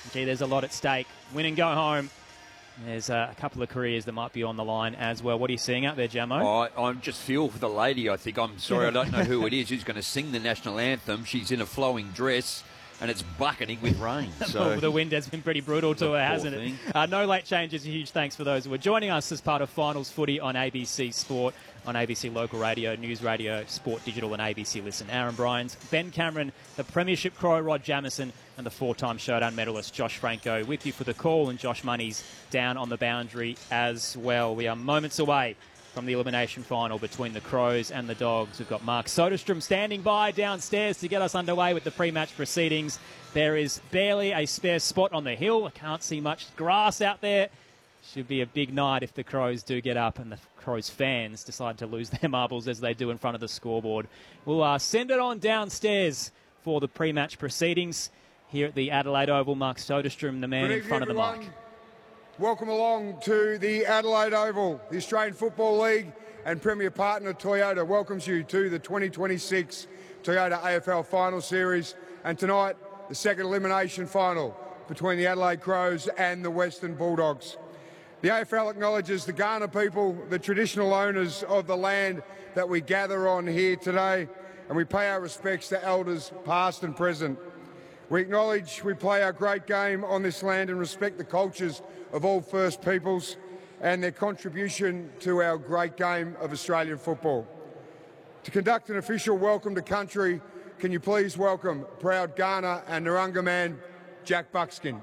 Gee, there's a lot at stake. Win and go home. There's a couple of careers that might be on the line as well. What are you seeing out there, Jamo? I just feel for the lady, I think. I'm sorry, I don't know who it is who's going to sing the national anthem. She's in a flowing dress and it's bucketing with rain. So the wind has been pretty brutal to her, hasn't it? No late changes. A huge thanks for those who are joining us as part of Finals Footy on ABC Sport, on ABC Local Radio, News Radio, Sport Digital and ABC Listen. Aaron Bryans, Ben Cameron, the Premiership Crow, Rod Jamieson, and the four-time Showdown medalist Josh Franco with you for the call, and Josh Money's down on the boundary as well. We are moments away from the elimination final between the Crows and the Dogs. We've got Mark Soderstrom standing by downstairs to get us underway with the pre-match proceedings. There is barely a spare spot on the hill. I can't see much grass out there. Should be a big night if the Crows do get up and the Crows fans decide to lose their marbles as they do in front of the scoreboard. We'll send it on downstairs for the pre-match proceedings here at the Adelaide Oval. Mark Soderstrom, the man in front of the mic. Welcome along to the Adelaide Oval. The Australian Football League and Premier Partner Toyota welcomes you to the 2026 Toyota AFL Final Series, and tonight the second elimination final between the Adelaide Crows and the Western Bulldogs. The AFL acknowledges the Kaurna people, the traditional owners of the land that we gather on here today, and we pay our respects to elders past and present. We acknowledge we play our great game on this land and respect the cultures of all First Peoples and their contribution to our great game of Australian football. To conduct an official welcome to country, can you please welcome proud Kaurna and Narungga man, Jack Buckskin.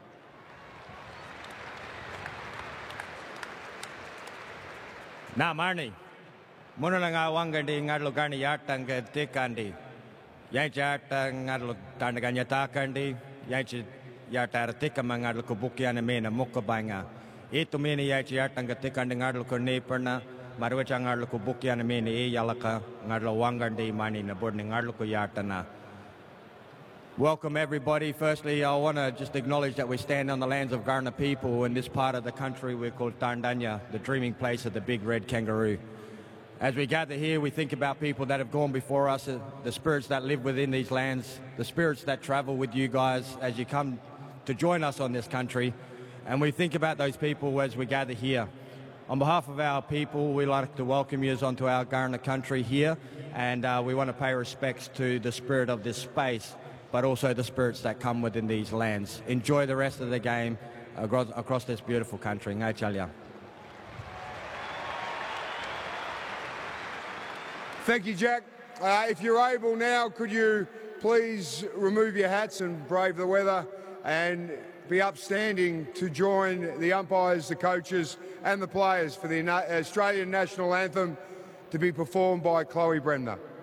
Na Marnie, Munanga Wangandi Ngadlo Garni Yatang Tikandi, Yancha Ngadlo Tarnaganya Takandi, Yanchi Yatar Tikamangadlo Kubukiana Mena Mukabanga, Itumini Yatang Tikandi Ngadlo Kurneperna, Marwachangadlo Kubukiana Mena Yalaka, Ngadlo Wangandi Mani, Naburning Ngadlo Yatana. Welcome everybody. Firstly, I want to just acknowledge that we stand on the lands of Kaurna people in this part of the country we call Tarndanya, the dreaming place of the big red kangaroo. As we gather here, we think about people that have gone before us, the spirits that live within these lands, the spirits that travel with you guys as you come to join us on this country, and we think about those people as we gather here. On behalf of our people, we'd like to welcome you onto our Kaurna country here, and we want to pay respects to the spirit of this space, but also the spirits that come within these lands. Enjoy the rest of the game across this beautiful country. Ngai Chalia. Thank you, Jack. If you're able now, could you please remove your hats and brave the weather and be upstanding to join the umpires, the coaches and the players for the Australian National Anthem to be performed by Chloe Bremner.